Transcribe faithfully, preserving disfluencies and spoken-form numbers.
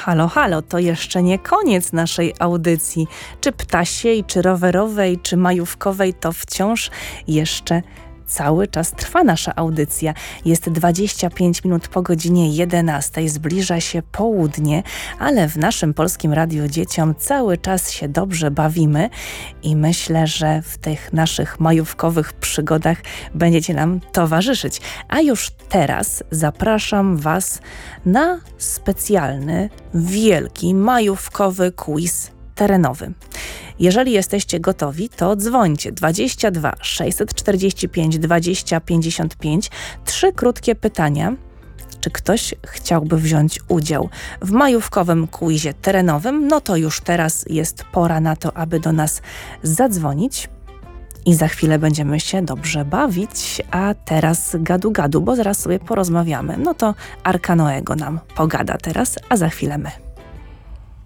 Halo, halo, to jeszcze nie koniec naszej audycji. Czy ptasiej, czy rowerowej, czy majówkowej, to wciąż jeszcze cały czas trwa nasza audycja. Jest dwadzieścia pięć minut po godzinie jedenastej, zbliża się południe, ale w naszym Polskim Radiu Dzieciom cały czas się dobrze bawimy i myślę, że w tych naszych majówkowych przygodach będziecie nam towarzyszyć. A już teraz zapraszam Was na specjalny, wielki, majówkowy quiz terenowy. Jeżeli jesteście gotowi, to dzwońcie dwadzieścia dwa sześćset czterdzieści pięć dwadzieścia pięćdziesiąt pięć. Trzy krótkie pytania. Czy ktoś chciałby wziąć udział w majówkowym quizie terenowym? No to już teraz jest pora na to, aby do nas zadzwonić. I za chwilę będziemy się dobrze bawić, a teraz gadu gadu, bo zaraz sobie porozmawiamy. No to Arka Noego nam pogada teraz, a za chwilę my.